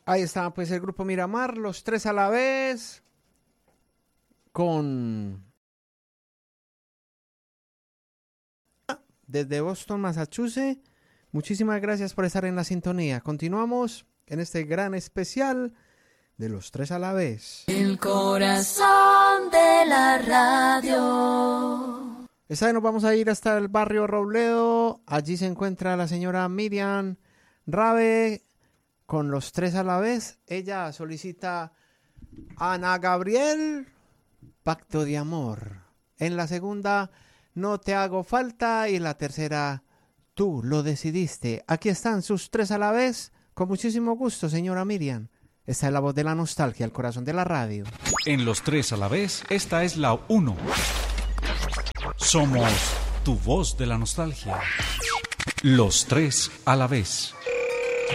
Ahí está pues el grupo Miramar, los tres a la vez, con... Desde Boston, Massachusetts. Muchísimas gracias por estar en la sintonía. Continuamos en este gran especial de los tres a la vez. El corazón de la radio. Esta vez nos vamos a ir hasta el barrio Robledo. Allí se encuentra la señora Miriam Rabe con los tres a la vez. Ella solicita Ana Gabriel, Pacto de Amor. En la segunda, No te hago falta. Y en la tercera, Tú lo decidiste. Aquí están sus tres a la vez. Con muchísimo gusto, señora Miriam. Esta es la voz de la nostalgia, el corazón de la radio. En los tres a la vez, esta es la 1. Somos tu voz de la nostalgia. Los tres a la vez.